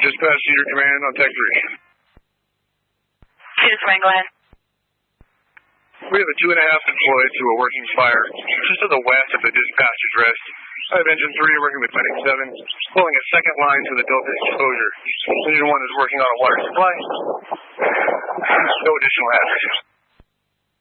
Dispatch to your command on Tech 3. Cedar Command, go ahead. We have a 2.5 deployed to a working fire just to the west of the dispatch address. I have Engine 3 working with Medic 7, pulling a second line to the Delta exposure. Engine 1 is working on a water supply. No additional hazards.